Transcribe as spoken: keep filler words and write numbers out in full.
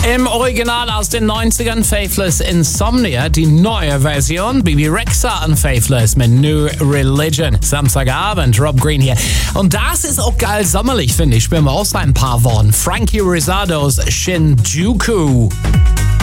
Im Original aus den neunzigern Faithless Insomnia, die neue Version, Bebe Rexha und Faithless mit New Religion. Samstagabend, Rob Green hier. Und das ist auch geil sommerlich, finde ich. Spielen wir auch ein paar Worten. Frankie Rizzados Shinjuku.